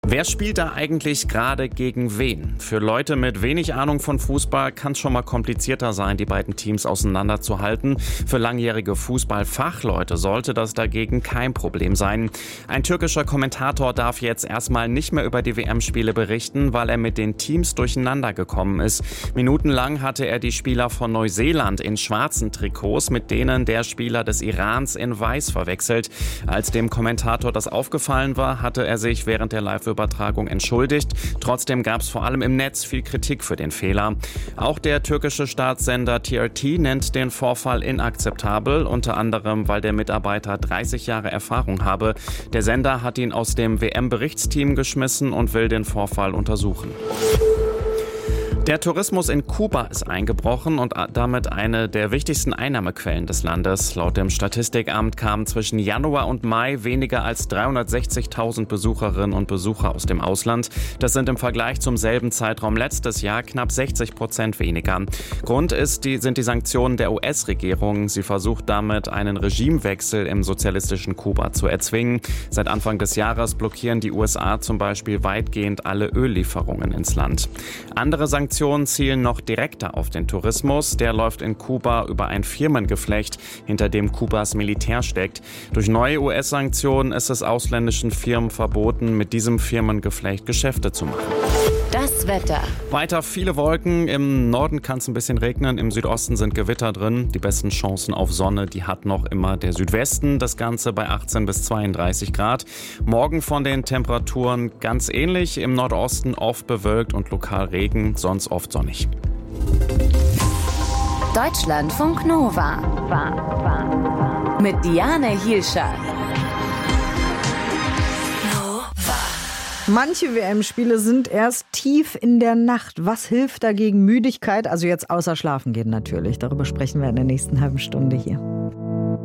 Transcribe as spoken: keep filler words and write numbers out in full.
Wer spielt da eigentlich gerade gegen wen? Für Leute mit wenig Ahnung von Fußball kann es schon mal komplizierter sein, die beiden Teams auseinanderzuhalten. Für langjährige Fußballfachleute sollte das dagegen kein Problem sein. Ein türkischer Kommentator darf jetzt erstmal nicht mehr über die W M-Spiele berichten, weil er mit den Teams durcheinander gekommen ist. Minutenlang hatte er die Spieler von Neuseeland in schwarzen Trikots mit denen der Spieler des Irans in weiß verwechselt. Als dem Kommentator das aufgefallen war, hatte er sich während der Live Übertragung entschuldigt. Trotzdem gab es vor allem im Netz viel Kritik für den Fehler. Auch der türkische Staatssender T R T nennt den Vorfall inakzeptabel, unter anderem, weil der Mitarbeiter dreißig Jahre Erfahrung habe. Der Sender hat ihn aus dem W M-Berichtsteam geschmissen und will den Vorfall untersuchen. Der Tourismus in Kuba ist eingebrochen und damit eine der wichtigsten Einnahmequellen des Landes. Laut dem Statistikamt kamen zwischen Januar und Mai weniger als dreihundertsechzigtausend Besucherinnen und Besucher aus dem Ausland. Das sind im Vergleich zum selben Zeitraum letztes Jahr knapp sechzig Prozent weniger. Grund ist die, sind die Sanktionen der U S-Regierung. Sie versucht damit, einen Regimewechsel im sozialistischen Kuba zu erzwingen. Seit Anfang des Jahres blockieren die U S A zum Beispiel weitgehend alle Öllieferungen ins Land. Andere Sanktionen Sanktionen zielen noch direkter auf den Tourismus. Der läuft in Kuba über ein Firmengeflecht, hinter dem Kubas Militär steckt. Durch neue U S-Sanktionen ist es ausländischen Firmen verboten, mit diesem Firmengeflecht Geschäfte zu machen. Das Wetter. Weiter viele Wolken. Im Norden kann es ein bisschen regnen. Im Südosten sind Gewitter drin. Die besten Chancen auf Sonne, die hat noch immer der Südwesten. Das Ganze bei achtzehn bis zweiunddreißig Grad. Morgen von den Temperaturen ganz ähnlich. Im Nordosten oft bewölkt und lokal Regen, sonst oft sonnig. Deutschlandfunk Nova. Mit Diane Hielscher. Manche W M-Spiele sind erst tief in der Nacht. Was hilft dagegen Müdigkeit? Also jetzt außer Schlafen gehen natürlich. Darüber sprechen wir in der nächsten halben Stunde hier.